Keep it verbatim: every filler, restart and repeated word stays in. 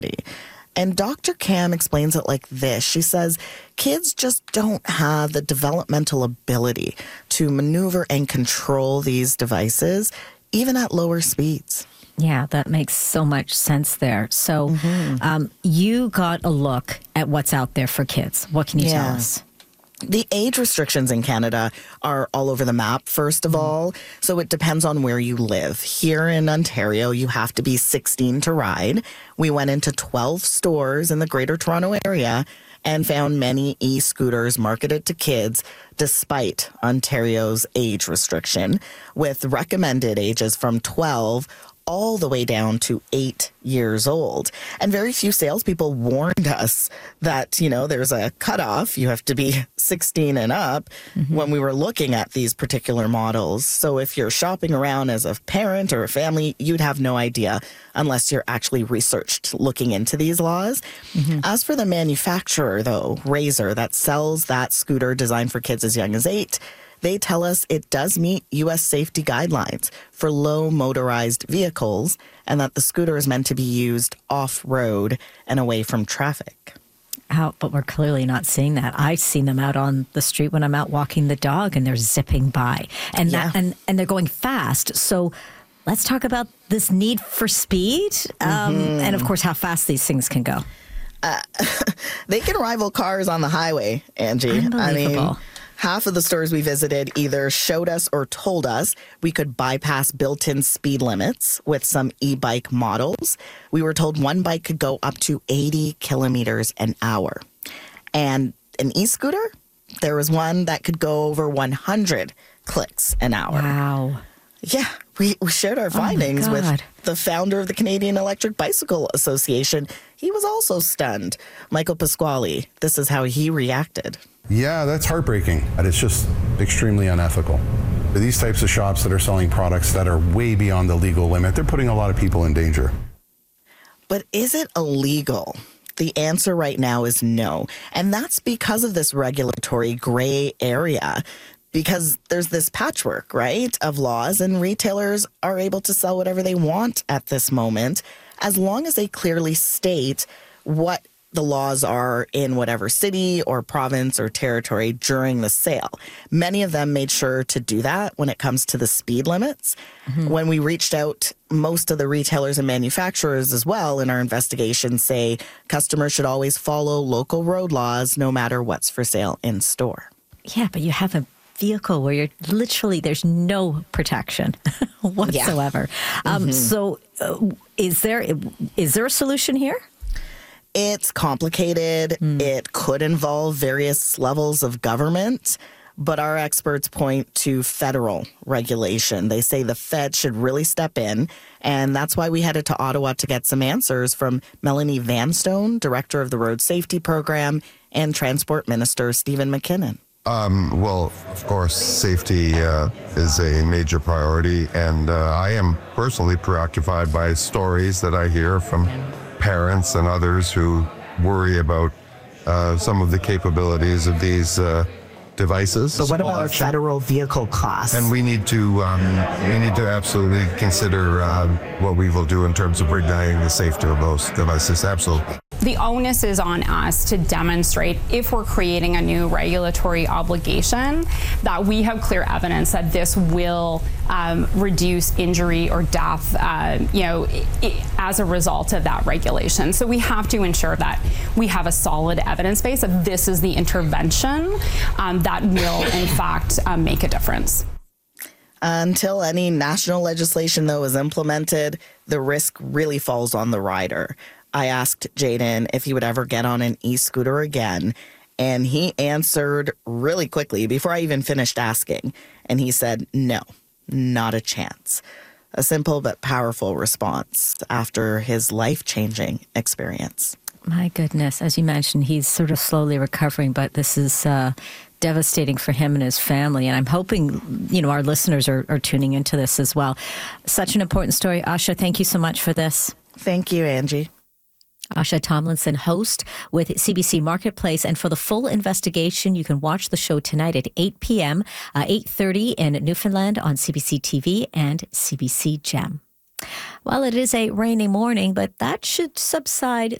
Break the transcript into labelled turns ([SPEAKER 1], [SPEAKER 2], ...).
[SPEAKER 1] And Doctor Cam explains it like this. She says, kids just don't have the developmental ability to maneuver and control these devices, even at lower speeds.
[SPEAKER 2] Yeah, that makes so much sense there. So mm-hmm. um, you got a look at what's out there for kids. What can you
[SPEAKER 1] yeah.
[SPEAKER 2] tell us?
[SPEAKER 1] The age restrictions in Canada are all over the map, first of all. So it depends on where you live. Here in Ontario, you have to be sixteen to ride. We went into twelve stores in the Greater Toronto area and found many e-scooters marketed to kids despite Ontario's age restriction, with recommended ages from twelve all the way down to eight years old. And very few salespeople warned us that, you know, there's a cutoff. You have to be sixteen and up mm-hmm. when we were looking at these particular models. So if you're shopping around as a parent or a family, you'd have no idea unless you're actually researched looking into these laws. Mm-hmm. As for the manufacturer, though, Razor, that sells that scooter designed for kids as young as eight, they tell us it does meet U S safety guidelines for low motorized vehicles and that the scooter is meant to be used off-road and away from traffic.
[SPEAKER 2] Out, but we're clearly not seeing that. I've seen them out on the street when I'm out walking the dog and they're zipping by and
[SPEAKER 1] yeah.
[SPEAKER 2] that, and, and they're going fast. So let's talk about this need for speed um, mm-hmm. and, of course, how fast these things can go.
[SPEAKER 1] Uh, they can rival cars on the highway, Angie.
[SPEAKER 2] Unbelievable.
[SPEAKER 1] I mean, half of the stores we visited either showed us or told us we could bypass built-in speed limits with some e-bike models. We were told one bike could go up to eighty kilometers an hour. And an e-scooter, there was one that could go over one hundred clicks an hour.
[SPEAKER 2] Wow.
[SPEAKER 1] Yeah, we, we shared our findings
[SPEAKER 2] oh
[SPEAKER 1] with the founder of the Canadian Electric Bicycle Association. He was also stunned. Michael Pasquale, this is how he reacted.
[SPEAKER 3] Yeah, that's heartbreaking. And it's just extremely unethical. These types of shops that are selling products that are way beyond the legal limit, they're putting a lot of people in danger.
[SPEAKER 1] But is it illegal? The answer right now is no. And that's because of this regulatory gray area. Because there's this patchwork, right, of laws, and retailers are able to sell whatever they want at this moment, as long as they clearly state what the laws are in whatever city or province or territory during the sale. Many of them made sure to do that when it comes to the speed limits. Mm-hmm. When we reached out, most of the retailers and manufacturers as well in our investigation say customers should always follow local road laws no matter what's for sale in store.
[SPEAKER 2] Yeah, but you have a vehicle where you're literally, there's no protection whatsoever. Yeah. Um, mm-hmm. So uh, is there is there a solution here?
[SPEAKER 1] It's complicated. Mm. It could involve various levels of government, but our experts point to federal regulation. They say the Fed should really step in, and that's why we headed to Ottawa to get some answers from Melanie Vanstone, Director of the Road Safety Program, and Transport Minister Stephen McKinnon.
[SPEAKER 4] Um, well, of course, safety uh, is a major priority, and uh, I am personally preoccupied by stories that I hear from parents and others who worry about uh, some of the capabilities of these uh, devices.
[SPEAKER 5] But what about a federal vehicle cost?
[SPEAKER 4] And we need to um, we need to absolutely consider uh, what we will do in terms of regulating the safety of those devices. Absolutely.
[SPEAKER 6] The onus is on us to demonstrate, if we're creating a new regulatory obligation, that we have clear evidence that this will um, reduce injury or death, uh, you know, I- as a result of that regulation. So we have to ensure that we have a solid evidence base that this is the intervention um, that will, in fact, um, make a difference.
[SPEAKER 1] Until any national legislation, though, is implemented, the risk really falls on the rider. I asked Jayden if he would ever get on an e-scooter again, and he answered really quickly before I even finished asking. And he said, no, not a chance. A simple but powerful response after his life-changing experience.
[SPEAKER 2] My goodness. As you mentioned, he's sort of slowly recovering, but this is uh, devastating for him and his family. And I'm hoping, you know, our listeners are, are tuning into this as well. Such an important story. Asha, thank you so much for this.
[SPEAKER 1] Thank you, Angie.
[SPEAKER 2] Asha Tomlinson, host with C B C Marketplace. And for the full investigation, you can watch the show tonight at eight p.m., uh, eight thirty in Newfoundland on C B C T V and C B C Gem. Well, it is a rainy morning, but that should subside